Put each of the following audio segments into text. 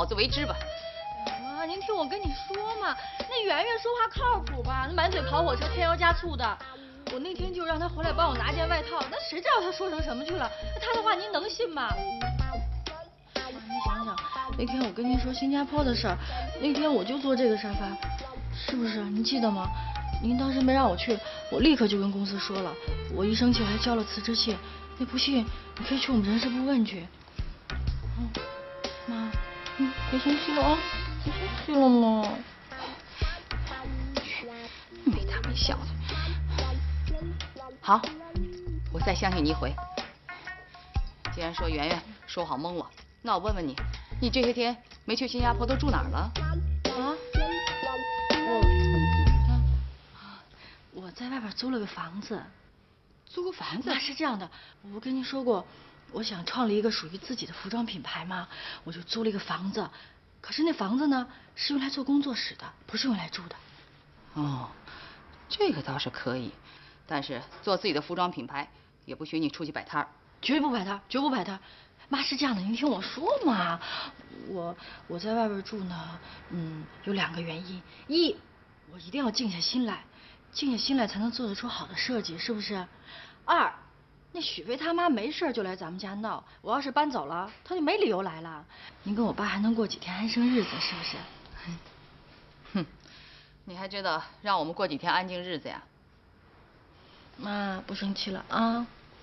自为之吧。 妈，您听我跟你说嘛，那圆圆说话靠谱吧？那满嘴跑火车，添油加醋的。我那天就让她回来帮我拿件外套，那谁知道她说成什么去了？她的话您能信吗？妈，您想想，那天我跟您说新加坡的事儿，那天我就坐这个沙发，是不是？您记得吗？您当时没让我去，我立刻就跟公司说了，我一生气我还交了辞职信。那不信，你可以去我们人事部问去。妈，别生气了啊，别生气了嘛。 没大没小的。好，我再相信你一回。既然说圆圆说谎蒙我，那我问问你，你这些天没去新加坡都住哪儿了？ 啊？我在外边租了个房子。 租个房子？ 那是这样的，我不跟您说过，我想创立一个属于自己的服装品牌吗？我就租了一个房子，可是那房子呢是用来做工作室的，不是用来住的。 哦，这个倒是可以，但是做自己的服装品牌也不许你出去摆摊儿。 绝不摆摊，绝不摆摊。妈是这样的，您听我说嘛，我在外边住呢，有2个原因：一，我一定要静下心来，静下心来才能做得出好的设计，是不是？二，那许飞他妈没事就来咱们家闹，我要是搬走了，他就没理由来了。您跟我爸还能过几天安生日子，是不是？ 哼，你还知道让我们过几天安静日子呀？ 妈，不生气了啊。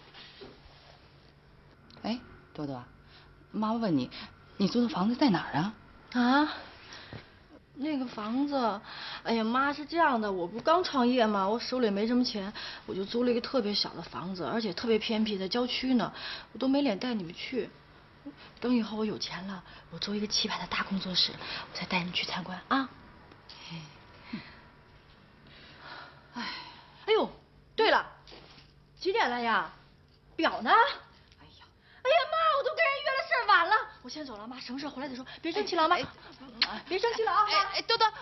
哎，多多，妈妈问你，你租的房子在哪儿啊？ 啊？那个房子，哎呀妈，是这样的，我不刚创业嘛，我手里没什么钱，我就租了一个特别小的房子，而且特别偏僻，在郊区呢，我都没脸带你们去。等以后我有钱了，我做一个气派的大工作室，我再带你们去参观啊。哎呦，对了，几点了呀？表呢？哎呀妈，我都跟人约了事儿，晚了，我先走了，妈，什么事回来再说，别生气了，妈，别生气了啊，妈。 多多，